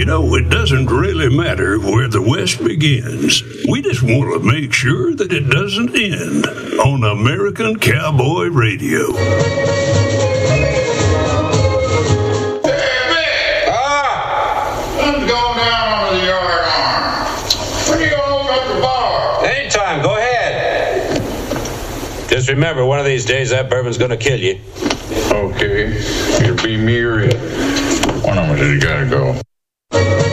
You know, it doesn't really matter where the West begins. We just want to make sure that it doesn't end on American Cowboy Radio. Something's going down under the yard arm. When are you going to open up the bar? Anytime, go ahead. Just remember, one of these days that bourbon's gonna kill you. Okay, it'll be me or it. One of them has got to go.